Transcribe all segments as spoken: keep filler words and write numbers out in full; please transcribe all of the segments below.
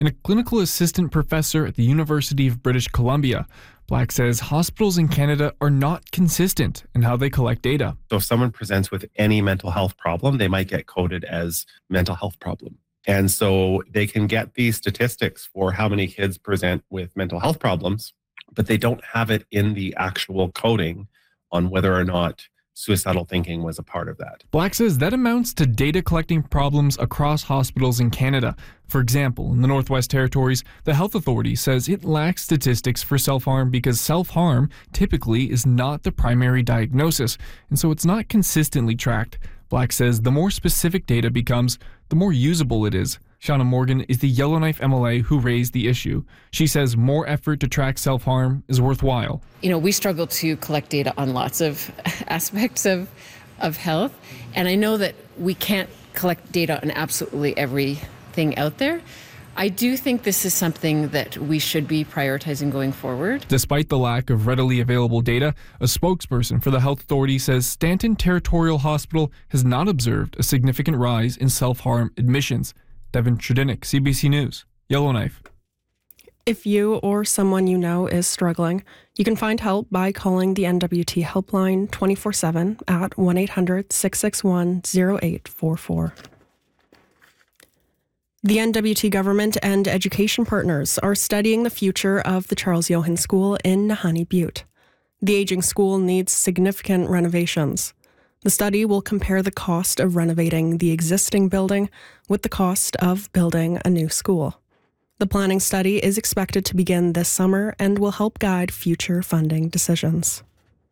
and a clinical assistant professor at the University of British Columbia. Black says hospitals in Canada are not consistent in how they collect data. So if someone presents with any mental health problem, they might get coded as mental health problem. And so they can get these statistics for how many kids present with mental health problems, but they don't have it in the actual coding on whether or not suicidal thinking was a part of that. Black says that amounts to data collecting problems across hospitals in Canada. For example, in the Northwest Territories, the Health Authority says it lacks statistics for self-harm because self-harm typically is not the primary diagnosis, and so it's not consistently tracked. Black says the more specific data becomes, the more usable it is. Shauna Morgan is the Yellowknife M L A who raised the issue. She says more effort to track self-harm is worthwhile. You know, we struggle to collect data on lots of aspects of, of health, and I know that we can't collect data on absolutely everything out there. I do think this is something that we should be prioritizing going forward. Despite the lack of readily available data, a spokesperson for the Health Authority says Stanton Territorial Hospital has not observed a significant rise in self-harm admissions. Devin Trudinick, C B C News, Yellowknife. If you or someone you know is struggling, you can find help by calling the N W T helpline twenty-four seven at one eight hundred six six one zero eight four four. The N W T government and education partners are studying the future of the Charles Johan School in Nahanni Butte. The aging school needs significant renovations. The study will compare the cost of renovating the existing building with the cost of building a new school. The planning study is expected to begin this summer and will help guide future funding decisions.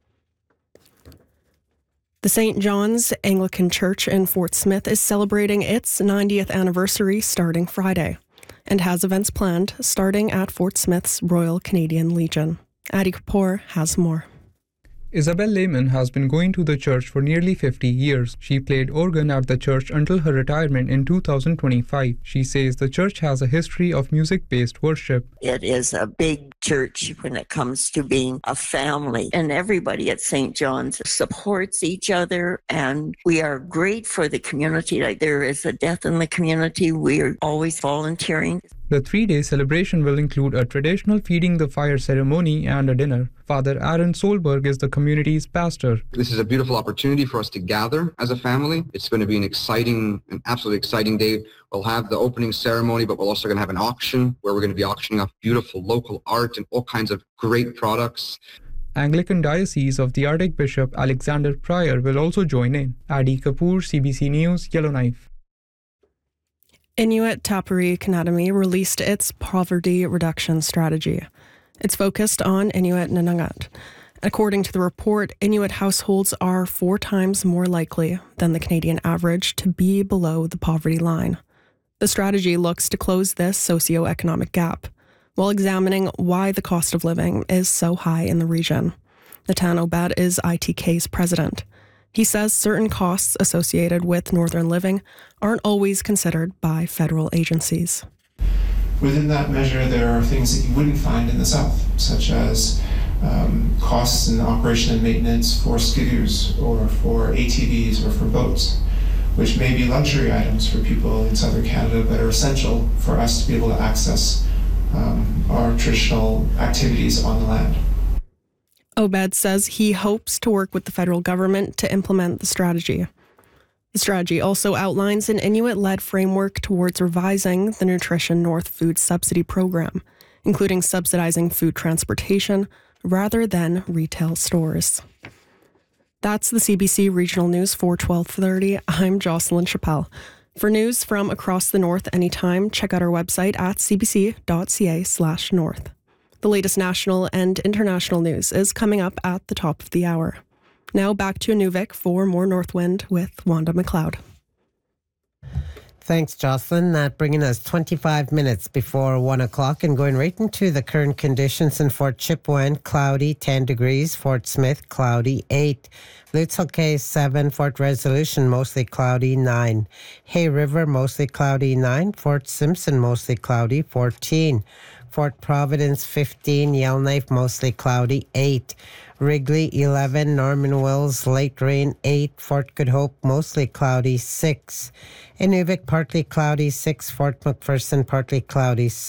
The Saint John's Anglican Church in Fort Smith is celebrating its ninetieth anniversary starting Friday and has events planned starting at Fort Smith's Royal Canadian Legion. Adi Kapoor has more. Isabel Lehman has been going to the church for nearly fifty years. She played organ at the church until her retirement in two thousand twenty-five. She says the church has a history of music-based worship. It is a big church when it comes to being a family, and everybody at Saint John's supports each other, and we are great for the community. Like there is a death in the community, we are always volunteering. The three-day celebration will include a traditional feeding the fire ceremony and a dinner. Father Aaron Solberg is the community's pastor. This is a beautiful opportunity for us to gather as a family. It's going to be an exciting, an absolutely exciting day. We'll have the opening ceremony, but we're also going to have an auction where we're going to be auctioning off beautiful local art and all kinds of great products. Anglican Diocese of the Archbishop Alexander Pryor will also join in. Adi Kapoor, C B C News, Yellowknife. Inuit Tapiri Kanatami released its poverty reduction strategy. It's focused on Inuit Nanangat. According to the report, Inuit households are four times more likely than the Canadian average to be below the poverty line. The strategy looks to close this socioeconomic gap, while examining why the cost of living is so high in the region. Natan Obed is I T K's president. He says certain costs associated with Northern living aren't always considered by federal agencies. Within that measure, there are things that you wouldn't find in the South, such as um, costs in operation and maintenance for skidoos or for A T Vs or for boats, which may be luxury items for people in Southern Canada but are essential for us to be able to access um, our traditional activities on the land. Obed says he hopes to work with the federal government to implement the strategy. The strategy also outlines an Inuit-led framework towards revising the Nutrition North food subsidy program, including subsidizing food transportation rather than retail stores. That's the C B C Regional News for twelve thirty. I'm Jocelyn Chappelle. For news from across the North anytime, check out our website at cbc.ca slash north. The latest national and international news is coming up at the top of the hour. Now back to Inuvik for more Northwind with Wanda McLeod. Thanks, Jocelyn. That bringing us twenty-five minutes before one o'clock and going right into the current conditions in Fort Chipewyan, cloudy, ten degrees. Fort Smith, cloudy, eight. Lutzel Cay, seven. Fort Resolution, mostly cloudy, nine. Hay River, mostly cloudy, nine. Fort Simpson, mostly cloudy, fourteen. Fort Providence fifteen, Yellowknife mostly cloudy eight. Wrigley eleven, Norman Wills light rain eight. Fort Good Hope mostly cloudy six. Inuvik partly cloudy six. Fort McPherson partly cloudy